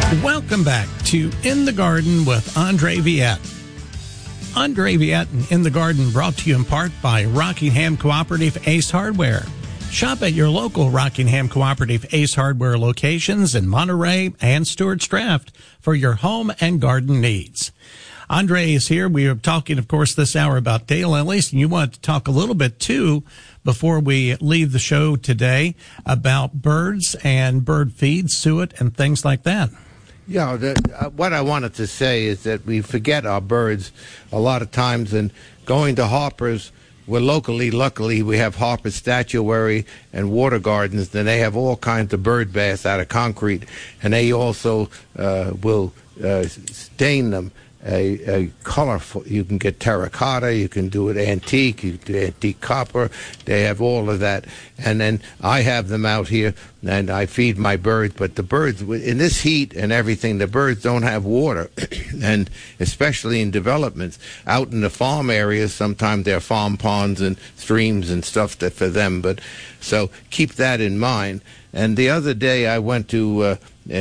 Welcome back to In the Garden with Andre Viette. Andre Viette and In the Garden brought to you in part by Rockingham Cooperative Ace Hardware. Shop at your local Rockingham Cooperative Ace Hardware locations in Monterey and Stewart's Draft for your home and garden needs. Andre is here. We are talking, of course, this hour about daylilies, and you want to talk a little bit, too, before we leave the show today, about birds and bird feed, suet, and things like that. Yeah, what I wanted to say is that we forget our birds a lot of times, and going to Harper's, luckily, we have Harper's Statuary and Water Gardens, and they have all kinds of bird baths out of concrete, and they also will stain them a colorful. You can get terracotta, you can do it antique, you can do antique copper. They have all of that, and then I have them out here, and I feed my birds. But the birds, in this heat and everything, the birds don't have water, and especially in developments out in the farm areas, sometimes there are farm ponds and streams and stuff that for them. But so keep that in mind. And the other day I went to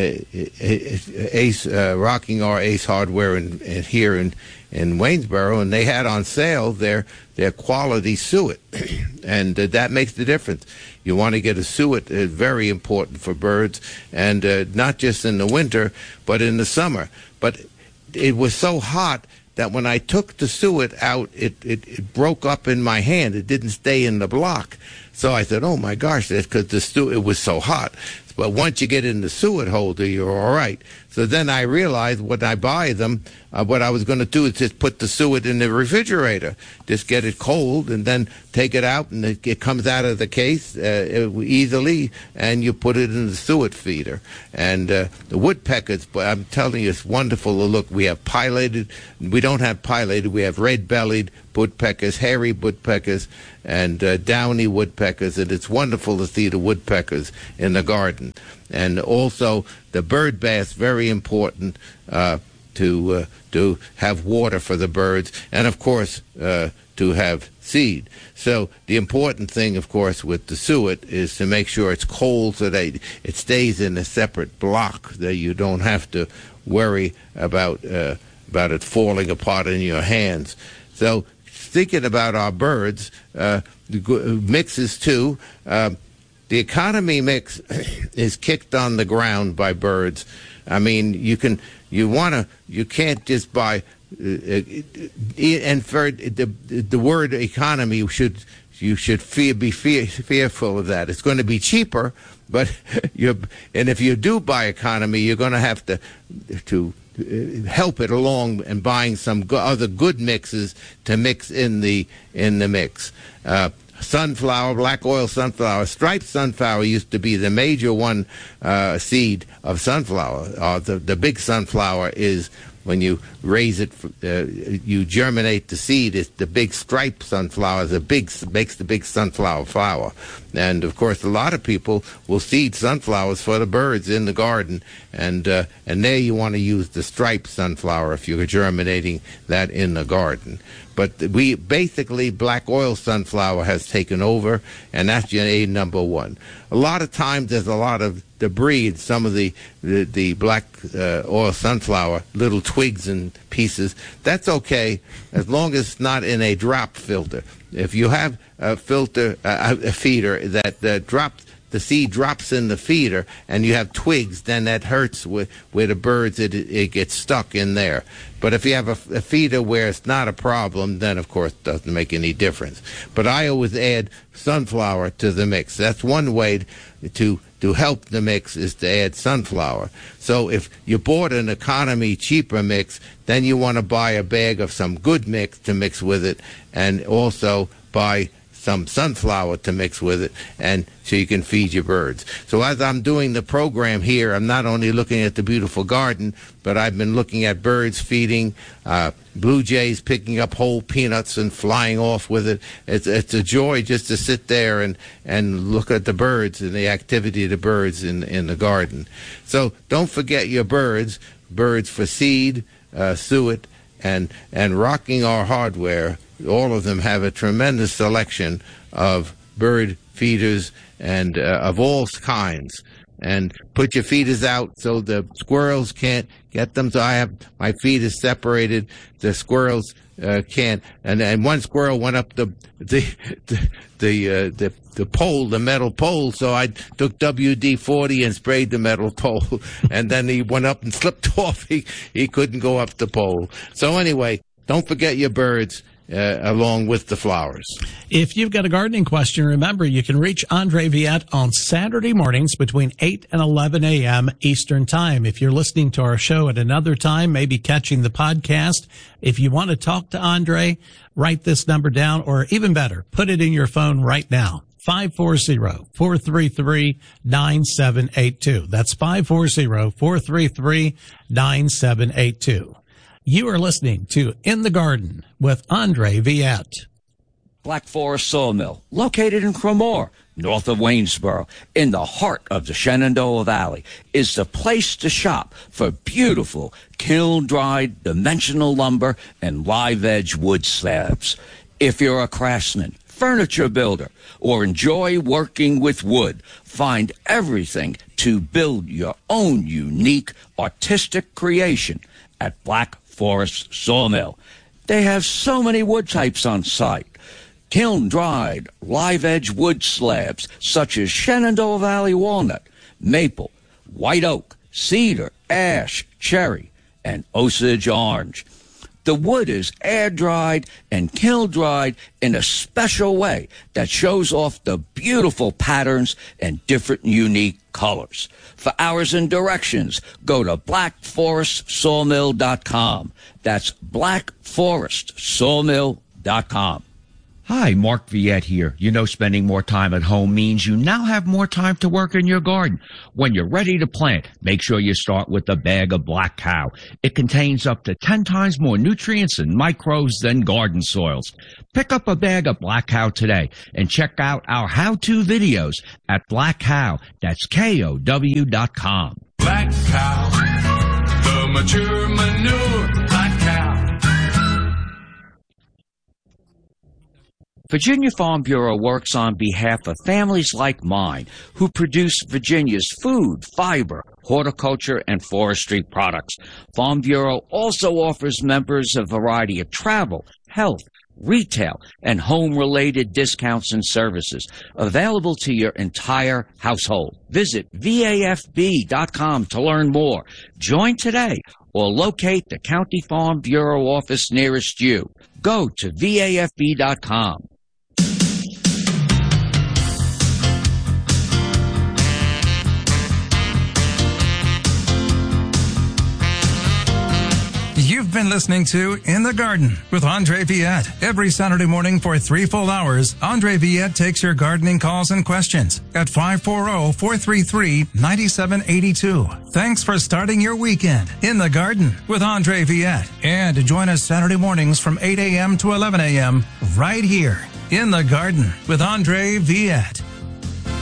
Rocking R Ace Hardware here in Waynesboro, and they had on sale their quality suet, and that makes the difference. You want to get a suet, very important for birds, and not just in the winter, but in the summer. But it was so hot that when I took the suet out, it broke up in my hand. It didn't stay in the block. So I said, oh, my gosh, that's because it was so hot. But once you get in the suet holder, you're all right. So then I realized when I buy them, what I was going to do is just put the suet in the refrigerator. Just get it cold and then take it out, and it comes out of the case easily, and you put it in the suet feeder. And the woodpeckers, but I'm telling you, it's wonderful to look. We have pileated. We don't have pileated. We have red-bellied woodpeckers, hairy woodpeckers, and downy woodpeckers, and it's wonderful to see the woodpeckers in the garden. And also the bird baths, very important to have water for the birds, and of course to have seed. So the important thing, of course, with the suet is to make sure it's cold so that it stays in a separate block, that you don't have to worry about it falling apart in your hands. So thinking about our birds, mixes too. The economy mix is kicked on the ground by birds. I mean, you can't just buy, and for the word economy, you should be fearful of that. It's going to be cheaper, but and if you do buy economy, you're going to have to help it along and buying some other good mixes to mix in the mix. Sunflower, black oil sunflower, striped sunflower used to be the major one seed of sunflower. The big sunflower is when you raise it, you germinate the seed. It's the big striped sunflower makes the big sunflower flower. And of course, a lot of people will seed sunflowers for the birds in the garden, and there you want to use the striped sunflower if you're germinating that in the garden. But basically, black oil sunflower has taken over, and that's your number one. A lot of times there's a lot of debris in some of the black oil sunflower, little twigs and pieces. That's okay as long as it's not in a drop filter. If you have a filter, a feeder that the seed drops in the feeder, and you have twigs, then that hurts where the birds, it gets stuck in there. But if you have a feeder where it's not a problem, then of course it doesn't make any difference. But I always add sunflower to the mix. That's one way to help the mix, is to add sunflower. So if you bought an economy cheaper mix, then you want to buy a bag of some good mix to mix with it, and also buy some sunflower to mix with it, and so you can feed your birds. So as I'm doing the program here, I'm not only looking at the beautiful garden, but I've been looking at birds feeding, blue jays picking up whole peanuts and flying off with it. It's a joy just to sit there and look at the birds and the activity of the birds in the garden. So don't forget your birds for seed, suet, and Rocking R Hardware. All of them have a tremendous selection of bird feeders and of all kinds. and put your feeders out so the squirrels can't get them. So I have my feeders separated. The squirrels can't. And one squirrel went up the pole, the metal pole. So I took WD-40 and sprayed the metal pole, and then he went up and slipped off. He couldn't go up the pole. So anyway, don't forget your birds. Along with the flowers. If you've got a gardening question, remember you can reach Andre Viette on Saturday mornings between 8 and 11 a.m. Eastern Time. If you're listening to our show at another time, maybe catching the podcast, if you want to talk to Andre, write this number down, or even better, put it in your phone right now. 540-433-9782. That's 540-433-9782. You are listening to In the Garden with Andre Viette. Black Forest Sawmill, located in Cremore, north of Waynesboro, in the heart of the Shenandoah Valley, is the place to shop for beautiful kiln-dried dimensional lumber and live-edge wood slabs. If you're a craftsman, furniture builder, or enjoy working with wood, find everything to build your own unique artistic creation at Black Forest Sawmill. They have so many wood types on site. Kiln-dried, live-edge wood slabs such as Shenandoah Valley walnut, maple, white oak, cedar, ash, cherry, and Osage orange. The wood is air-dried and kiln-dried in a special way that shows off the beautiful patterns and different unique colors. For hours and directions, go to blackforestsawmill.com. That's blackforestsawmill.com. Hi, Mark Viette here. You know, spending more time at home means you now have more time to work in your garden. When you're ready to plant, make sure you start with a bag of Black Cow. It contains up to 10 times more nutrients and microbes than garden soils. Pick up a bag of Black Cow today and check out our how-to videos at Black Cow. That's KOW.com. Black Cow, the mature manure, Black Cow. Virginia Farm Bureau works on behalf of families like mine who produce Virginia's food, fiber, horticulture, and forestry products. Farm Bureau also offers members a variety of travel, health, retail, and home-related discounts and services available to your entire household. Visit VAFB.com to learn more. Join today or locate the County Farm Bureau office nearest you. Go to VAFB.com. You've been listening to In the Garden with Andre Viette. Every Saturday morning for 3 full hours, Andre Viette takes your gardening calls and questions at 540-433-9782. Thanks for starting your weekend in the Garden with Andre Viette. And join us Saturday mornings from 8 a.m. to 11 a.m. right here in the Garden with Andre Viette.